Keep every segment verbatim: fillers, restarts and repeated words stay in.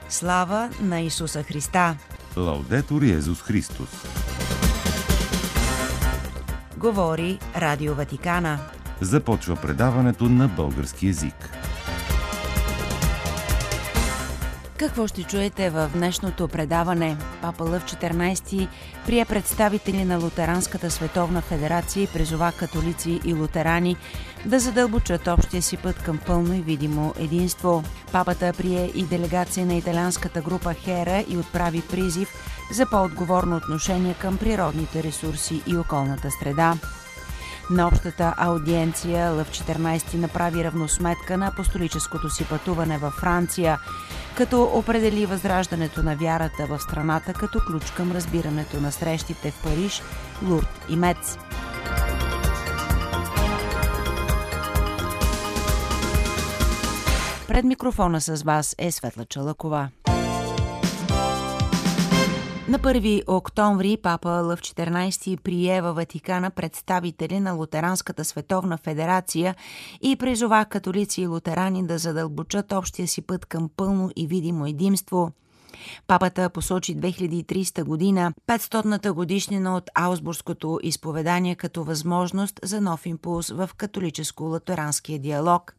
Слава на Исуса Христа! Лаудетур Йезус Христос! Говори Радио Ватикана. Започва предаването на български език. Какво ще чуете в днешното предаване? Папа Лъв четиринайсети прие представители на Лутеранската световна федерация и призова католици и лутерани да задълбочат общия си път към пълно и видимо единство. Папата прие и делегация на италианската група Хера и отправи призив за по-отговорно отношение към природните ресурси и околната среда. На общата аудиенция Лъв четиринайсети направи равносметка на апостолическото си пътуване във Франция, като определи възраждането на вярата в страната като ключ към разбирането на срещите в Париж, Лурд и Мец. Пред микрофона с вас е Светла Чалъкова. На първи октомври папа Лъв четиринайсети прие във Ватикана представители на Лутеранската световна федерация и призова католици и лутерани да задълбочат общия си път към пълно и видимо единство. Папата посочи две хиляди и тридесета година, петстотната годишнина от Аусбургското изповедание като възможност за нов импулс в католическо-лутеранския диалог.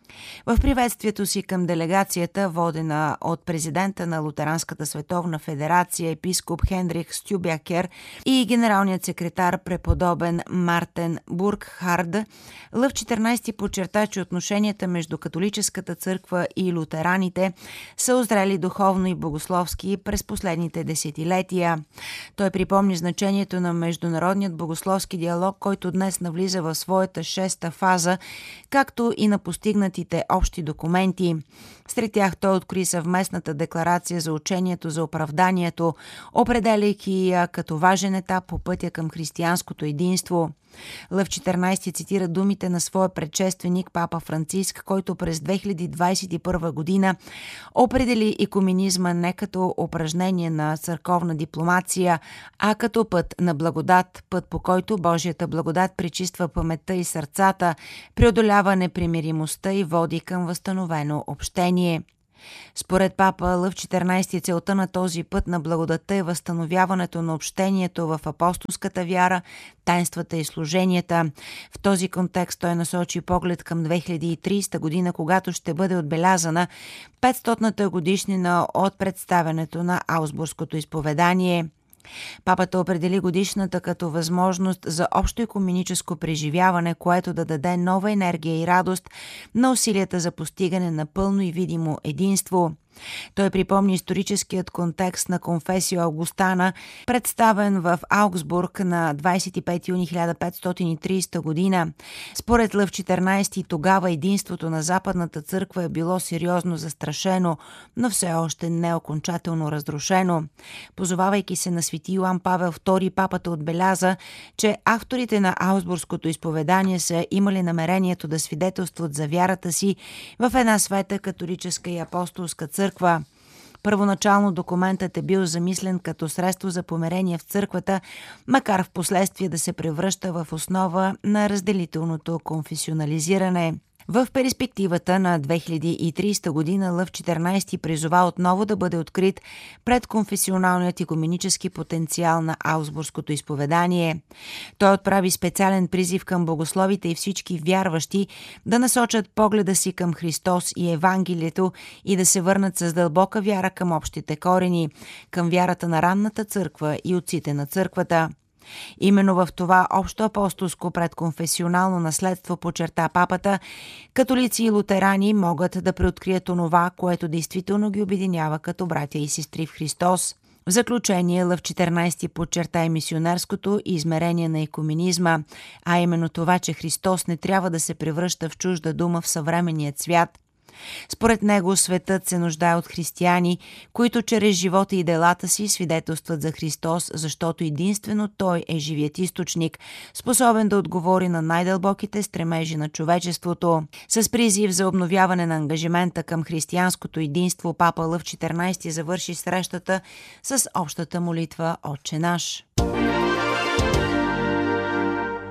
В приветствието си към делегацията, водена от президента на Лутеранската световна федерация епископ Хенрих Стюбякер и генералният секретар преподобен Мартен Бургхард, Лъв четиринайсети подчерта, че отношенията между католическата църква и лутераните са озрели духовно и богословски през последните десетилетия. Той припомни значението на международният богословски диалог, който днес навлиза в своята шеста фаза, както и на постигнати общи документи. Сред тях той откри съвместната декларация за учението за оправданието, определяйки я като важен етап по пътя към християнското единство. Лъв четиринайсети цитира думите на своя предшественик папа Франциск, който през две хиляди двайсет и първа година определи икуменизма не като упражнение на църковна дипломация, а като път на благодат, път по който Божията благодат пречиства паметта и сърцата, преодолява непримиримостта и води към възстановено общение. Според папа Лъв четиринайсети целта на този път на благодатта е възстановяването на общението в апостолската вяра, таинствата и служенията. В този контекст той насочи поглед към две хиляди и тридесета година, когато ще бъде отбелязана петстотната годишнина от представянето на Аусбургското изповедание. Папата определи годишната като възможност за общо икуменическо преживяване, което да даде нова енергия и радост на усилията за постигане на пълно и видимо единство. Той припомни историческият контекст на конфесио Августана, представен в Аугсбург на двайсет и пети юни хиляда петстотин и тридесета година. Според Лъв четиринайсети тогава единството на Западната църква е било сериозно застрашено, но все още не окончателно разрушено. Позовавайки се на свети Йоан Павел втори, папата отбеляза, че авторите на Аусбургското изповедание са имали намерението да свидетелстват за вярата си в една света католическа и апостолска църква. Църква. Първоначално документът е бил замислен като средство за помирение в църквата, макар в последствие да се превръща в основа на разделителното конфесионализиране. В перспективата на две хиляди и тридесета година Лъв четиринайсети призова отново да бъде открит предконфесионалният икуменически потенциал на Аусбургското изповедание. Той отправи специален призив към богословите и всички вярващи да насочат погледа си към Христос и Евангелието и да се върнат с дълбока вяра към общите корени, към вярата на ранната църква и отците на църквата. Именно в това общо апостолско предконфесионално наследство, подчерта папата, католици и лутерани могат да преоткрият онова, което действително ги обединява като братя и сестри в Христос. В заключение Лъв четиринайсети подчерта и мисионерското измерение на икуменизма, а именно това, че Христос не трябва да се превръща в чужда дума в съвременният свят. Според него светът се нуждае от християни, които чрез живота и делата си свидетелстват за Христос, защото единствено Той е живият източник, способен да отговори на най-дълбоките стремежи на човечеството. С призив за обновяване на ангажимента към християнското единство, папа Лъв четиринайсети завърши срещата с общата молитва Отче наш.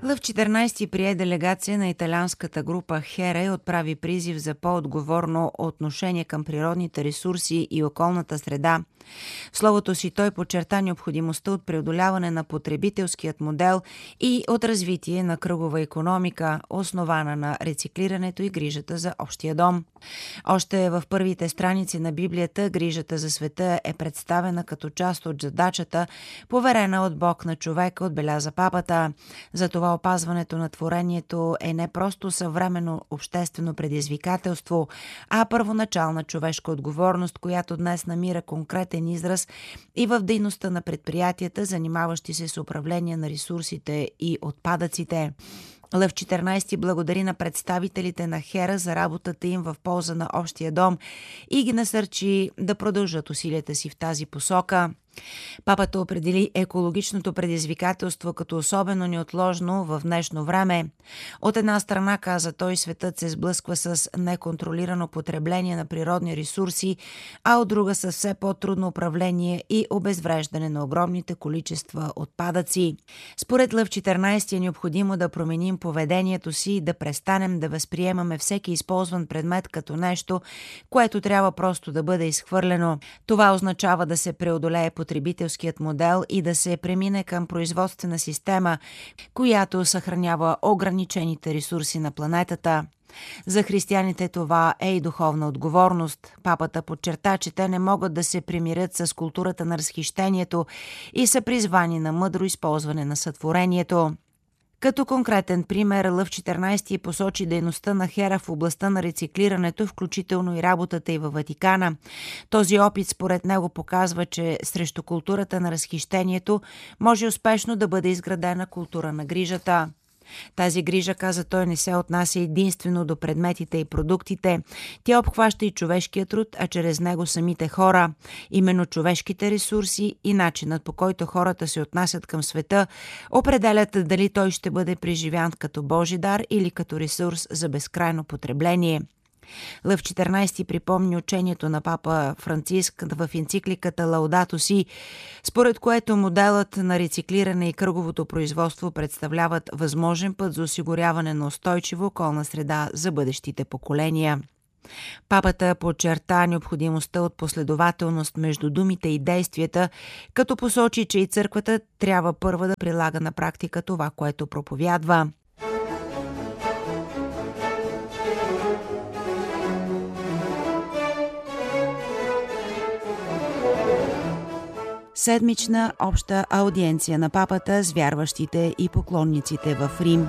Лъв четиринайсети прие делегация на италианската група Хера и отправи призив за по-отговорно отношение към природните ресурси и околната среда. В словото си той подчерта необходимостта от преодоляване на потребителският модел и от развитие на кръгова икономика, основана на рециклирането и грижата за общия дом. Още в първите страници на Библията грижата за света е представена като част от задачата, поверена от Бог на човека, отбеляза папата. Затова опазването на творението е не просто съвременно обществено предизвикателство, а първоначална човешка отговорност, която днес намира конкретен израз и в дейността на предприятията, занимаващи се с управление на ресурсите и отпадъците. Лъв четиринайсети благодари на представителите на Хера за работата им в полза на общия дом и ги насърчи да продължат усилията си в тази посока. Папата определи екологичното предизвикателство като особено неотложно в днешно време. От една страна, каза той, светът се сблъсква с неконтролирано потребление на природни ресурси, а от друга с все по-трудно управление и обезвреждане на огромните количества отпадъци. Според Лъв четиринайсети е необходимо да променим поведението си и да престанем да възприемаме всеки използван предмет като нещо, което трябва просто да бъде изхвърлено. Това означава да се преодолее потребителският модел и да се премине към производствена система, която съхранява ограничените ресурси на планетата. За християните това е и духовна отговорност. Папата подчерта, че те не могат да се примирят с културата на разхищението и са призвани на мъдро използване на сътворението. Като конкретен пример, Лъв четиринайсети посочи дейността на Хера в областта на рециклирането, включително и работата и във Ватикана. Този опит според него показва, че срещу културата на разхищението може успешно да бъде изградена култура на грижата. Тази грижа, каза той, не се отнася единствено до предметите и продуктите. Тя обхваща и човешкия труд, а чрез него самите хора. Именно човешките ресурси и начинът, по който хората се отнасят към света, определят дали той ще бъде преживян като Божи дар или като ресурс за безкрайно потребление. Лъв четиринайсети припомни учението на папа Франциск в енцикликата Лаудато Си, според което моделът на рециклиране и кръговото производство представляват възможен път за осигуряване на устойчива околна среда за бъдещите поколения. Папата подчерта необходимостта от последователност между думите и действията, като посочи, че и църквата трябва първа да прилага на практика това, което проповядва. Седмична обща аудиенция на папата с вярващите и поклонниците в Рим.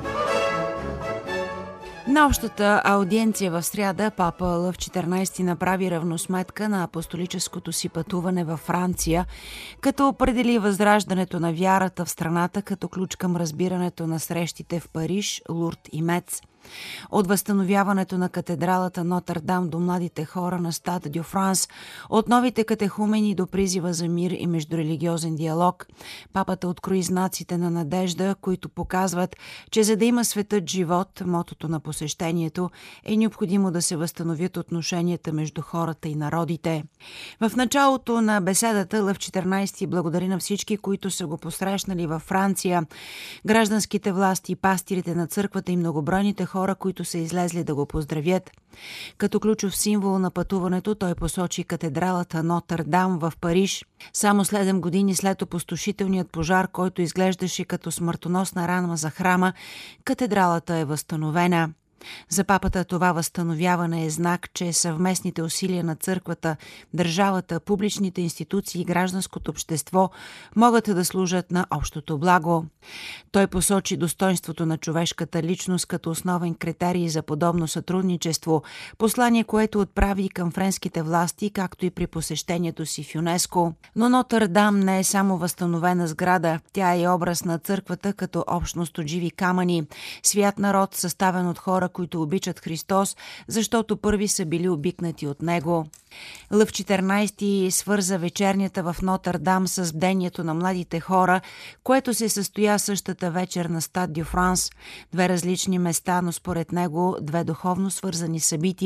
На общата аудиенция в сряда папа Лъв четиринайсети направи равносметка на апостолическото си пътуване във Франция, като определи възраждането на вярата в страната като ключ към разбирането на срещите в Париж, Лурд и Мец. От възстановяването на катедралата Нотр-Дам до младите хора на Стад дю Франс, от новите катехумени до призива за мир и междурелигиозен диалог, папата открои знаците на надежда, които показват, че за да има светът живот, мотото на посещението, е необходимо да се възстановят отношенията между хората и народите. В началото на беседата Лъв четиринайсети благодари на всички, които са го посрещнали във Франция, гражданските власти, пастирите на църквата и многобройните хора, които са излезли да го поздравят. Като ключов символ на пътуването той посочи катедралата Нотр-Дам в Париж. Само седем години след опустошителният пожар, който изглеждаше като смъртоносна рана за храма, катедралата е възстановена. За папата това възстановяване е знак, че съвместните усилия на църквата, държавата, публичните институции и гражданското общество могат да служат на общото благо. Той посочи достоинството на човешката личност като основен критерий за подобно сътрудничество, послание, което отправи към френските власти, както и при посещението си в ЮНЕСКО. Но Нотр-Дам не е само възстановена сграда, тя е образ на църквата като общност от живи камъни, свят народ, съставен от хора, които обичат Христос, защото първи са били обикнати от Него. Лъв четиринайсети свърза вечернята в Нотр-Дам с бдението на младите хора, което се състоя същата вечер на Стад дю Франс. Две различни места, но според него две духовно свързани събития.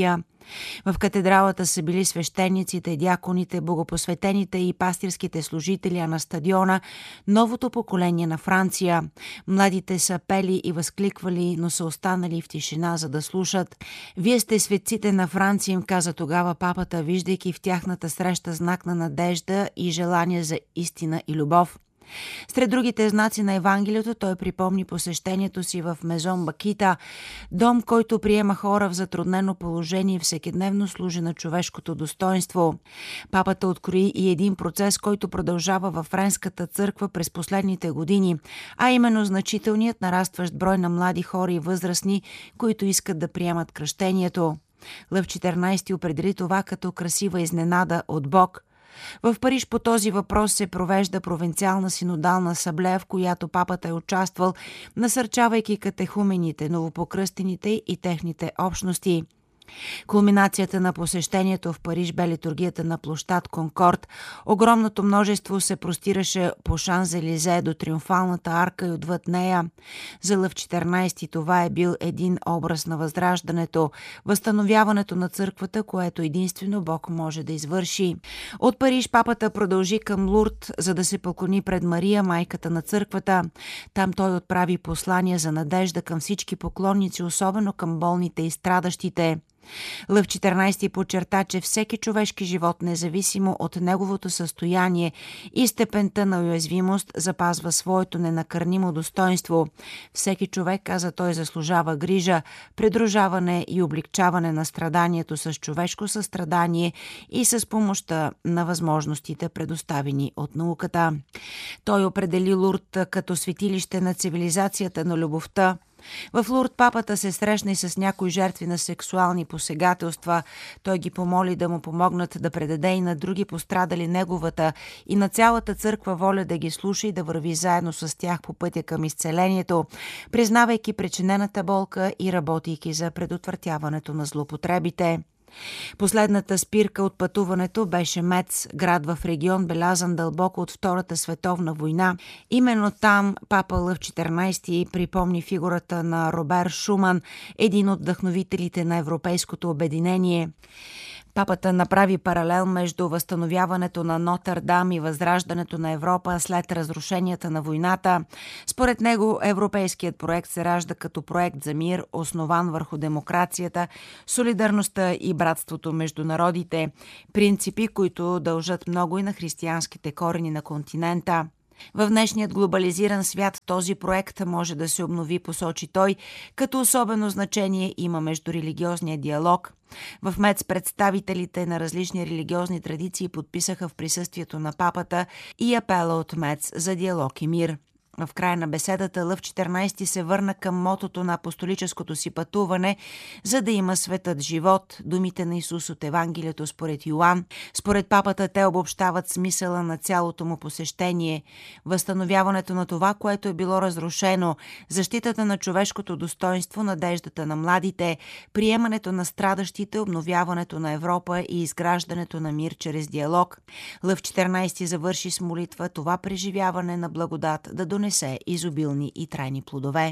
В катедралата са били свещениците, дяконите, богопосветените и пастирските служители, а на стадиона новото поколение на Франция. Младите са пели и възкликвали, но са останали в тишина, за да слушат. «Вие сте светците на Франция», им каза тогава папата, виждайки в тяхната среща знак на надежда и желание за истина и любов. Сред другите знаци на Евангелието той припомни посещението си в Мезон Бакита, дом, който приема хора в затруднено положение и всекидневно служи на човешкото достоинство. Папата открои и един процес, който продължава във Френската църква през последните години, а именно значителният нарастващ брой на млади хора и възрастни, които искат да приемат кръщението. Лъв четиринайсети определи това като красива изненада от Бог. В Париж по този въпрос се провежда провинциална синодална асамблея, в която папата е участвал, насърчавайки катехумените, новопокръстените и техните общности. Кулминацията на посещението в Париж бе литургията на площад Конкорд. Огромното множество се простираше по Шан-Зелизе до Триумфалната арка и отвъд нея. За Лъв четиринайсети това е бил един образ на възраждането, възстановяването на църквата, което единствено Бог може да извърши. От Париж папата продължи към Лурд, за да се поклони пред Мария, майката на църквата. Там той отправи послания за надежда към всички поклонници, особено към болните и страдащите. Лъв четиринайсети подчерта, че всеки човешки живот, независимо от неговото състояние и степента на уязвимост, запазва своето ненакърнимо достоинство. Всеки човек, каза той, заслужава грижа, придружаване и облегчаване на страданието с човешко състрадание и с помощта на възможностите, предоставени от науката. Той определи Лурд като светилище на цивилизацията на любовта. В Лурд папата се срещна и с някои жертви на сексуални посегателства. Той ги помоли да му помогнат да предаде и на други пострадали неговата и на цялата църква воля да ги слуша и да върви заедно с тях по пътя към изцелението, признавайки причинената болка и работейки за предотвратяването на злоупотребите. Последната спирка от пътуването беше Мец, град в регион, белязан дълбоко от Втората световна война. Именно там папа Лъв четиринайсети припомни фигурата на Робер Шуман, един от вдъхновителите на европейското обединение. Папата направи паралел между възстановяването на Нотърдам и възраждането на Европа след разрушенията на войната. Според него европейският проект се ражда като проект за мир, основан върху демокрацията, солидарността и братството между народите, принципи, които дължат много и на християнските корени на континента. В днешният глобализиран свят този проект може да се обнови, посочи той, като особено значение има междурелигиозния диалог. В Мец представителите на различни религиозни традиции подписаха в присъствието на папата и апела от Мец за диалог и мир. В края на беседата Лъв четиринайсети се върна към мотото на апостолическото си пътуване, за да има светът живот, думите на Исус от Евангелието според Йоан. Според папата те обобщават смисъла на цялото му посещение, възстановяването на това, което е било разрушено, защитата на човешкото достоинство, надеждата на младите, приемането на страдащите, обновяването на Европа и изграждането на мир чрез диалог. Лъв четиринайсети завърши с молитва това преживяване на благодат да донесе се изобилни и трайни плодове.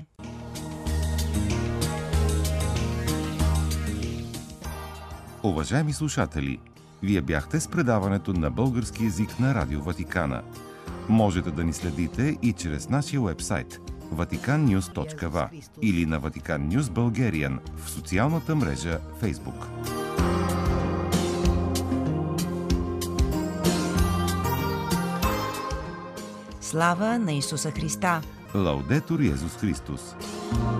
Уважаеми слушатели, вие бяхте с предаването на български език на Радио Ватикана. Можете да ни следите и чрез нашия уебсайт ватикан нюз точка ви ей или на Vatican News Bulgarian в социалната мрежа Facebook. Слава на Исуса Христа! Лаудетур Йезус Христос!